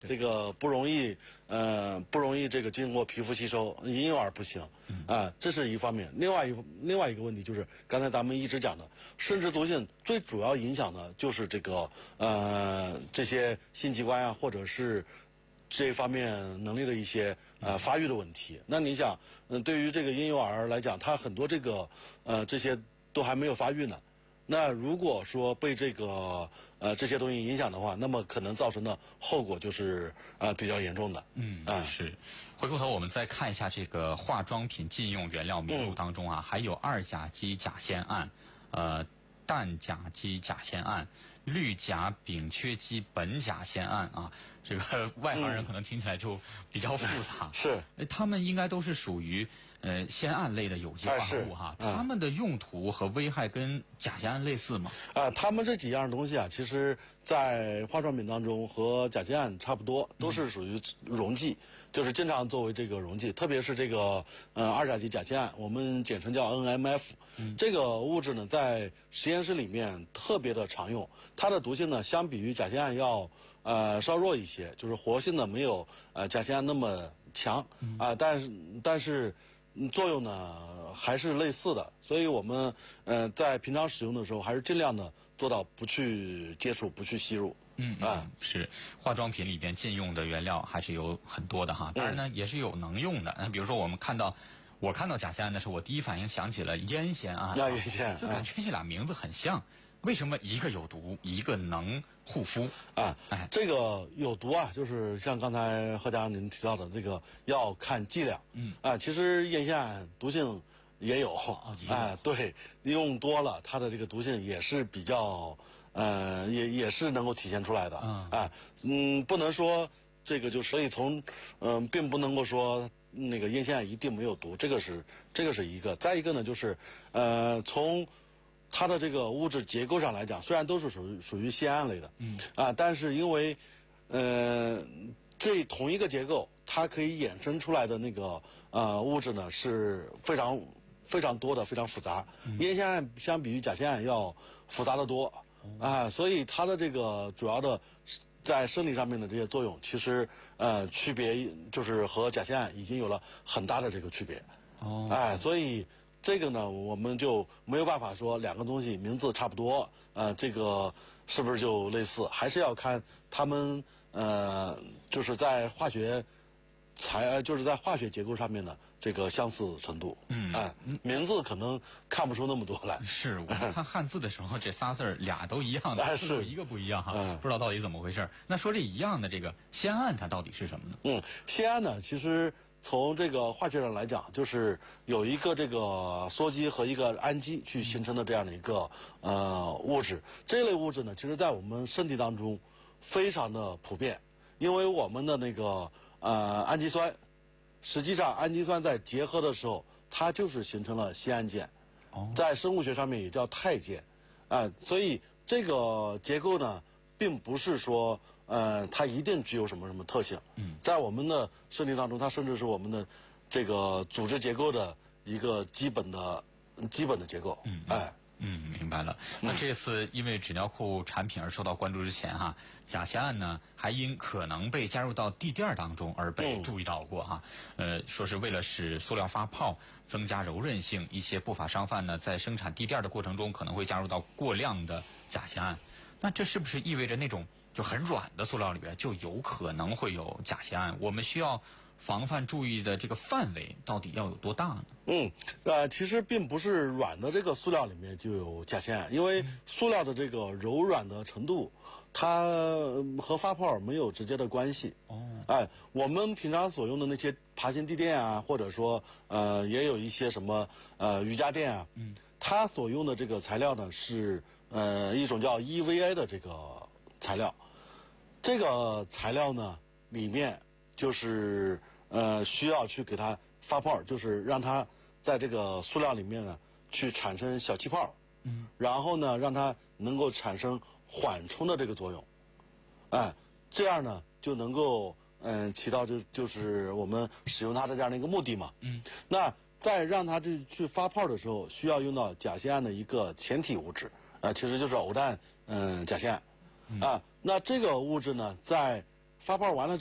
这个不容易这个经过皮肤吸收，婴幼儿不行啊，这是一方面。另外一个问题就是刚才咱们一直讲的，生殖毒性最主要影响的就是这个这些性器官啊，或者是这方面能力的一些发育的问题。那你想，对于这个婴幼儿来讲，他很多这个这些都还没有发育呢。那如果说被这个这些东西影响的话，那么可能造成的后果就是比较严重的。 是。回过头我们再看一下这个化妆品禁用原料名录当中啊，还有二甲基甲酰胺、氮甲基甲酰胺、氯甲丙炔基苯甲酰胺啊，这个外行人可能听起来就比较复杂。 是， 它们应该都是属于酰胺类的有机化合物哈，它们的用途和危害跟甲酰胺类似吗？ 它们这几样东西啊，其实在化妆品当中和甲酰胺差不多，都是属于溶剂，就是经常作为这个溶剂，特别是这个二甲基甲酰胺，我们简称叫 NMF。这个物质呢，在实验室里面特别的常用，它的毒性呢，相比于甲酰胺要稍弱一些，就是活性呢没有甲酰胺那么强但是作用呢还是类似的，所以我们在平常使用的时候，还是尽量的做到不去接触、不去吸入。 是化妆品里边禁用的原料还是有很多的哈，当然呢也是有能用的。比如说我看到甲酰胺的时候，我第一反应想起了烟酰胺， 烟酰， 就感觉这俩名字很像。为什么一个有毒，一个能护肤这个有毒啊，就是像刚才贺家您提到的，这个要看剂量。其实烟酰胺毒性也有对，用多了它的这个毒性也是比较也是能够体现出来的不能说这个就所以并不能够说那个烟酰胺一定没有毒，这个是一个。再一个呢，就是从它的这个物质结构上来讲，虽然都是属于酰胺类的，但是因为这同一个结构，它可以衍生出来的那个物质呢是非常多的，非常复杂。烟酰胺相比于甲酰胺要复杂的多所以它的这个主要的在生理上面的这些作用，其实区别就是和甲酰胺已经有了很大的这个区别所以这个呢，我们就没有办法说两个东西名字差不多，这个是不是就类似？还是要看他们就是在化学结构上面的这个相似程度。名字可能看不出那么多来。 是我们看汉字的时候，这仨字俩都一样的，是一个不一样哈，不知道到底怎么回事。那说这一样的这个酰胺，它到底是什么呢？ 酰胺呢，其实从这个化学上来讲，就是有一个这个羧基和一个氨基去形成的这样的一个物质。这类物质呢，其实在我们身体当中非常的普遍，因为我们的那个氨基酸，实际上氨基酸在结合的时候，它就是形成了酰胺键，在生物学上面也叫肽键所以这个结构呢，并不是说它一定具有什么特性。在我们的身体当中，它甚至是我们的这个组织结构的一个基本的结构。 明白了。那这次因为纸尿裤产品而受到关注之前哈，甲酰胺呢还因可能被加入到地垫当中而被注意到过哈。说是为了使塑料发泡，增加柔韧性，一些不法商贩呢在生产地垫的过程中可能会加入到过量的甲酰胺。那这是不是意味着那种就很软的塑料里边就有可能会有甲酰胺？我们需要防范注意的这个范围到底要有多大呢？ 其实并不是软的这个塑料里面就有甲酰胺，因为塑料的这个柔软的程度，它和发泡没有直接的关系。我们平常所用的那些爬行地垫啊，或者说也有一些什么瑜伽垫啊，它所用的这个材料呢是一种叫 EVA 的这个材料。这个材料呢里面就是需要去给它发泡，就是让它在这个塑料里面呢去产生小气泡，然后呢让它能够产生缓冲的这个作用，这样呢就能够起到就是我们使用它的这样的一个目的嘛。那在让它去发泡的时候，需要用到甲酰胺的一个前体物质，其实就是偶氮甲酰胺那这个物质呢在发泡完了